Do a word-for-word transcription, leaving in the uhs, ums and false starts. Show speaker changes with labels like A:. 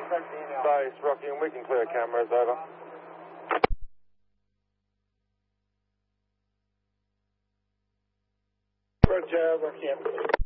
A: Base, Rocky, and we can clear cameras, over.
B: Roger, Rocky.